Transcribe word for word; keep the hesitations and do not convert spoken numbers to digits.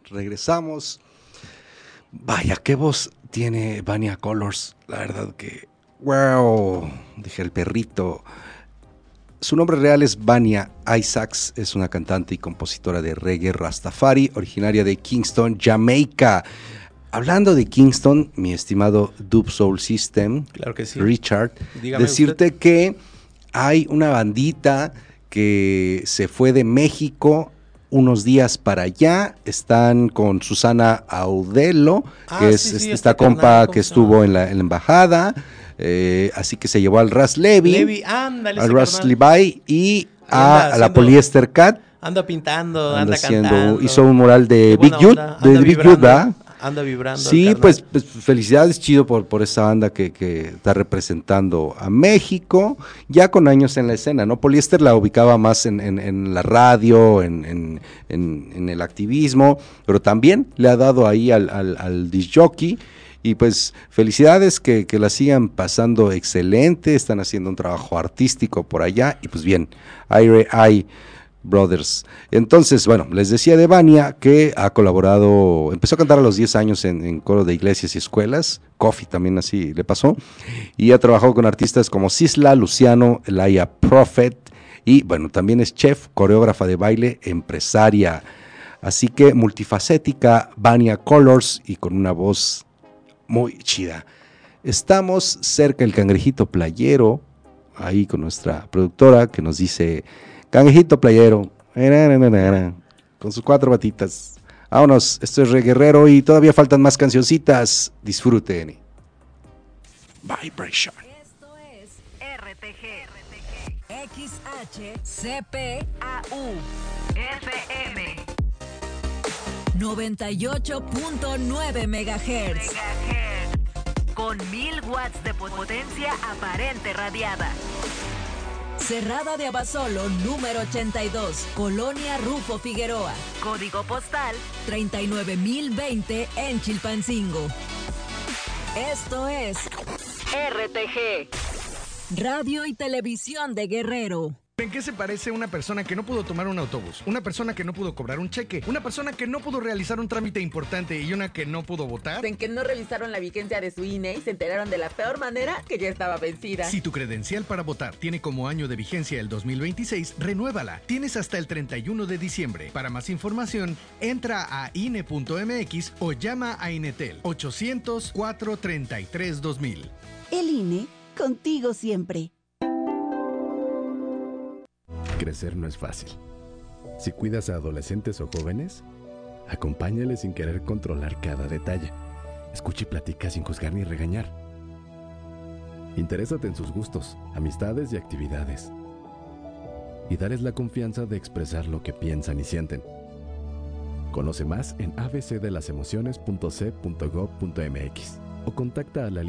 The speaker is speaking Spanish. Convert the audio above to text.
regresamos. Vaya, qué voz tiene Vania Colors. La verdad que, wow, dije el perrito. Su nombre real es Vania Isaacs, es una cantante y compositora de reggae rastafari, originaria de Kingston, Jamaica. Hablando de Kingston, mi estimado Dub Soul System, claro que sí. Richard, Dígame decirte usted. que hay una bandita que se fue de México unos días para allá, están con Susana Audelo, Ah, que es sí, sí, este, esta esta compa carnal, ¿cómo que se estuvo llama? en la, en la embajada, eh, así que se llevó al Ras Levi, Levi, ándale al ese Ras carnal. Levi y Ahí a, anda a la haciendo, Polyester Cat. anda pintando, Anda anda haciendo, cantando. hizo un mural de Qué Big buena Youth, onda, de anda Big Youth, vibrando, ¿verdad? anda vibrando el Sí, carnal. pues, pues felicidades, chido por, por esa banda que, que está representando a México, ya con años en la escena, ¿no? Polyester la ubicaba más en, en, en la radio, en, en, en, en el activismo, pero también le ha dado ahí al, al, al disc jockey. Y pues felicidades, que, que la sigan pasando excelente, están haciendo un trabajo artístico por allá, y pues bien, I, I Brothers. Entonces, bueno, les decía de Vania que ha colaborado, empezó a cantar a los diez años en, en coro de iglesias y escuelas, Coffee también así le pasó, y ha trabajado con artistas como Sisla, Luciano, Elia Prophet, y bueno, también es chef, coreógrafa de baile, empresaria. Así que multifacética, Vania Colors, y con una voz muy chida. Estamos cerca del Cangrejito Playero, ahí con nuestra productora que nos dice: Cangrejito Playero, con sus cuatro batitas. Vámonos, esto es Re Guerrero y todavía faltan más cancioncitas. Disfruten. Vibration. Esto es R T G, X H C P A U F M noventa y ocho punto nueve megahertz. Con mil watts de potencia aparente radiada. Cerrada de Abasolo, número ochenta y dos, Colonia Rufo Figueroa. Código postal treinta y nueve mil veinte en Chilpancingo. Esto es R T G, Radio y Televisión de Guerrero. ¿En qué se parece una persona que no pudo tomar un autobús? Una persona que no pudo cobrar un cheque, una persona que no pudo realizar un trámite importante y una que no pudo votar. En que no revisaron la vigencia de su I N E y se enteraron de la peor manera que ya estaba vencida. Si tu credencial para votar tiene como año de vigencia el dos mil veintiséis, renuévala. Tienes hasta el treinta y uno de diciembre. Para más información, entra a I N E punto M X o llama a Inetel ochocientos, cuatrocientos treinta y tres, dos mil. El I N E, contigo siempre. Crecer no es fácil. Si cuidas a adolescentes o jóvenes, acompáñales sin querer controlar cada detalle. Escucha y platica sin juzgar ni regañar. Interésate en sus gustos, amistades y actividades. Y dales la confianza de expresar lo que piensan y sienten. Conoce más en a b c de las emociones punto c punto gov punto m x o contacta a la